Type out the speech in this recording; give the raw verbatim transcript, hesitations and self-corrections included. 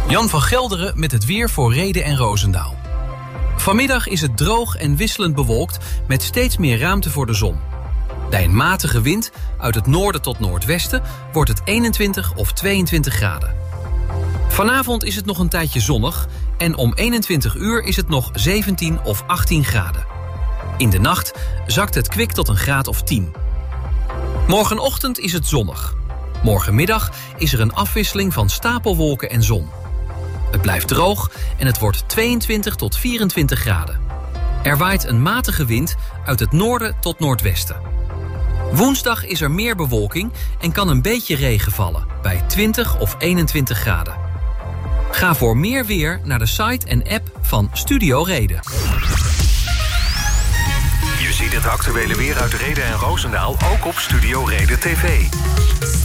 Jan van Gelderen met het weer voor Rheden en Roosendaal. Vanmiddag is het droog en wisselend bewolkt met steeds meer ruimte voor de zon. Bij een matige wind uit het noorden tot noordwesten wordt het eenentwintig of tweeëntwintig graden. Vanavond is het nog een tijdje zonnig en om eenentwintig uur is het nog zeventien of achttien graden. In de nacht zakt het kwik tot een graad of tien. Morgenochtend is het zonnig. Morgenmiddag is er een afwisseling van stapelwolken en zon. Het blijft droog en het wordt tweeëntwintig tot vierentwintig graden. Er waait een matige wind uit het noorden tot noordwesten. Woensdag is er meer bewolking en kan een beetje regen vallen bij twintig of eenentwintig graden. Ga voor meer weer naar de site en app van Studio Reden. Je ziet het actuele weer uit Rheden en Roosendaal ook op Studio Reden T V.